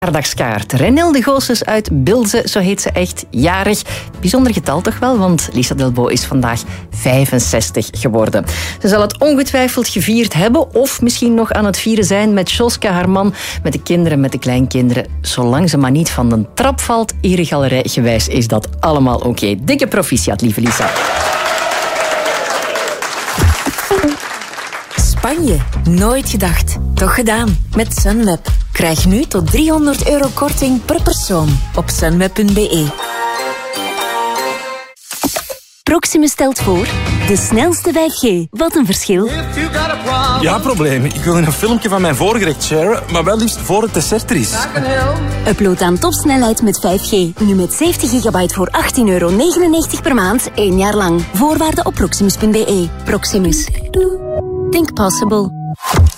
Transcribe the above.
Verjaardagskaart. Renilde Goossens uit Bilze, zo heet ze echt, jarig. Bijzonder getal toch wel, want Lisa Delbo is vandaag 65 geworden. Ze zal het ongetwijfeld gevierd hebben of misschien nog aan het vieren zijn met Joske, haar man, met de kinderen, met de kleinkinderen. Zolang ze maar niet van de trap valt, eregalerij-gewijs is dat allemaal oké. Dikke proficiat, lieve Lisa. Spanje. Nooit gedacht. Toch gedaan. Met Sunweb. Krijg nu tot €300 korting per persoon op sunweb.be. Proximus stelt voor de snelste 5G. Wat een verschil. Ja, probleem. Ik wil een filmpje van mijn voorgerecht sharen, maar wel liefst voor het dessert er is. Upload aan topsnelheid met 5G. Nu met 70 gigabyte voor €18,99 per maand, 1 jaar lang. Voorwaarden op proximus.be. Proximus. Think possible.